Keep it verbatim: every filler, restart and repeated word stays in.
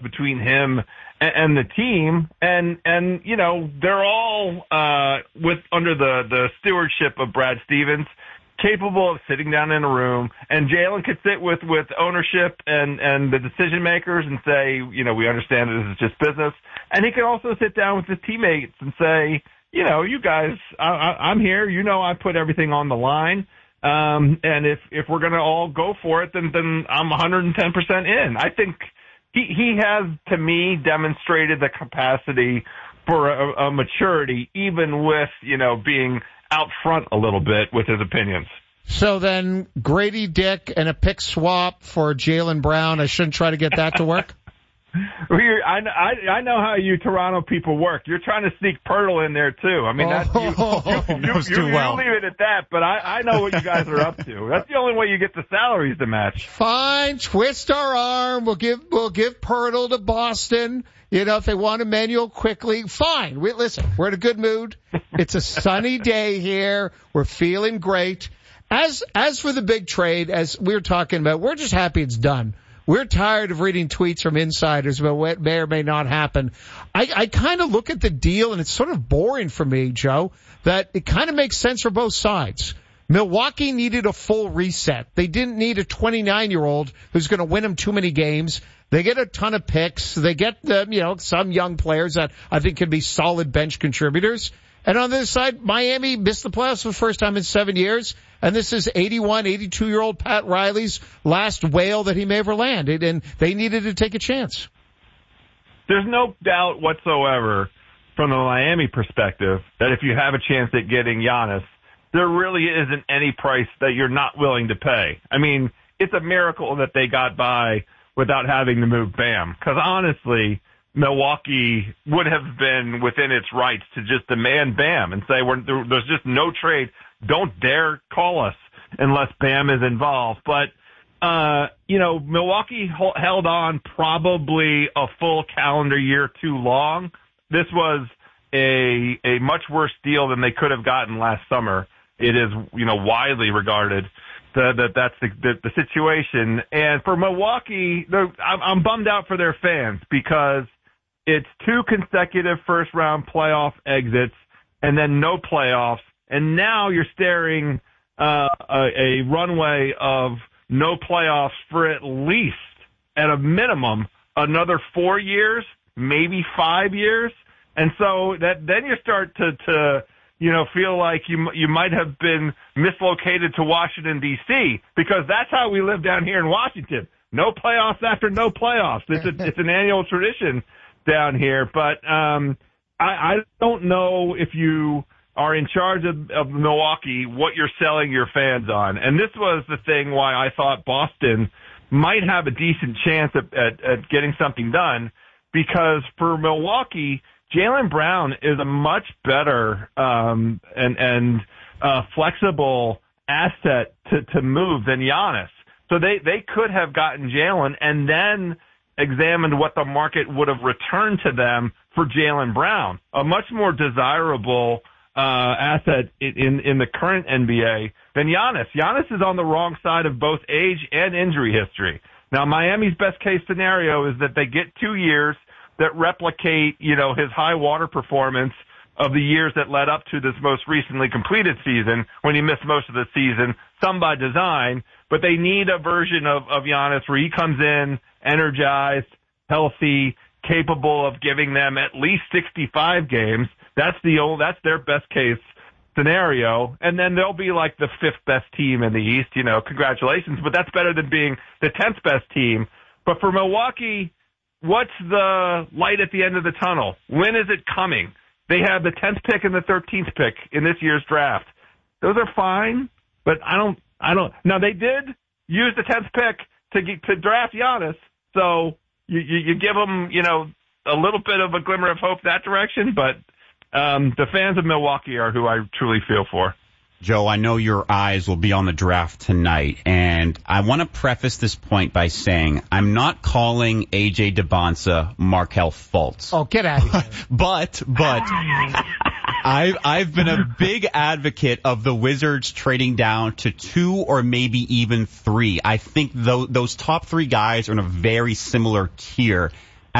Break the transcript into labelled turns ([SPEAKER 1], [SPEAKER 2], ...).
[SPEAKER 1] between him and, and the team. And, and, you know, they're all, uh, with, under the, the stewardship of Brad Stevens, capable of sitting down in a room, and Jalen could sit with, with ownership and, and the decision makers and say, you know, we understand that this is just business. And he could also sit down with his teammates and say, you know, you guys, I, I, I'm here. You know, I put everything on the line. Um, and if, if we're going to all go for it, then, then I'm one hundred ten percent in. I think he, he has, to me, demonstrated the capacity for a, a maturity, even with, you know, being out front a little bit with his opinions.
[SPEAKER 2] So then Grady Dick and a pick swap for Jaylen Brown. I shouldn't try to get that to work?
[SPEAKER 1] We're, I, I, I know how you Toronto people work. You're trying to sneak Pirtle in there, too. I mean,
[SPEAKER 2] oh,
[SPEAKER 1] that's, you, you, you, you, you,
[SPEAKER 2] well.
[SPEAKER 1] you leave it at that, but I, I know what you guys are up to. That's the only way you get the salaries to match.
[SPEAKER 2] Fine, twist our arm. We'll give we'll give Pirtle to Boston. You know, if they want Emmanuel quickly, fine. We, listen, we're in a good mood. It's a sunny day here. We're feeling great. As as for the big trade, as we were talking about, we're just happy it's done. We're tired of reading tweets from insiders about what may or may not happen. I, I kind of look at the deal, and it's sort of boring for me, Joe, that it kind of makes sense for both sides. Milwaukee needed a full reset. They didn't need a twenty-nine-year-old who's going to win them too many games. They get a ton of picks. They get, the, you know, some young players that I think can be solid bench contributors. And on the other side, Miami missed the playoffs for the first time in seven years. And this is eighty-one, eighty-two-year-old Pat Riley's last whale that he may ever landed, and they needed to take a chance.
[SPEAKER 1] There's no doubt whatsoever from the Miami perspective that if you have a chance at getting Giannis, there really isn't any price that you're not willing to pay. I mean, it's a miracle that they got by without having to move Bam. Because honestly, Milwaukee would have been within its rights to just demand Bam and say, We're, there, there's just no trade. Don't dare call us unless Bam is involved. But, uh, you know, Milwaukee ho- held on probably a full calendar year too long. This was a a much worse deal than they could have gotten last summer. It is, you know, widely regarded that, that that's the, the, the situation. And for Milwaukee, I'm, I'm bummed out for their fans because it's two consecutive first-round playoff exits and then no playoffs. And now you're staring uh, a, a runway of no playoffs for at least, at a minimum, another four years, maybe five years. And so that then you start to, to you know, feel like you you might have been mislocated to Washington, D C, because that's how we live down here in Washington. No playoffs after no playoffs. It's a, it's an annual tradition down here. But um, I, I don't know if you are in charge of, of Milwaukee, what you're selling your fans on. And this was the thing why I thought Boston might have a decent chance at, at, at getting something done, because for Milwaukee, Jaylen Brown is a much better um, and, and uh, flexible asset to, to move than Giannis. So they, they could have gotten Jaylen and then examined what the market would have returned to them for Jaylen Brown, a much more desirable Uh, asset in, in the current N B A than Giannis. Giannis is on the wrong side of both age and injury history. Now, Miami's best case scenario is that they get two years that replicate, you know, his high water performance of the years that led up to this most recently completed season when he missed most of the season, some by design, but they need a version of, of Giannis where he comes in energized, healthy, capable of giving them at least sixty-five games. That's the old, that's their best case scenario. And then they'll be like the fifth best team in the East, you know, congratulations, but that's better than being the tenth best team. But for Milwaukee, what's the light at the end of the tunnel? When is it coming? They have the tenth pick and the thirteenth pick in this year's draft. Those are fine, but I don't, I don't, now they did use the tenth pick to get, to draft Giannis. So you, you, you give them, you know, a little bit of a glimmer of hope that direction, but Um, the fans of Milwaukee are who I truly feel for.
[SPEAKER 3] Joe, I know your eyes will be on the draft tonight, and I want to preface this point by saying I'm not calling A J DeBonsa Markelle Fultz.
[SPEAKER 2] Oh, get out of here.
[SPEAKER 3] but, but, I've, I've been a big advocate of the Wizards trading down to two or maybe even three. I think th- those top three guys are in a very similar tier.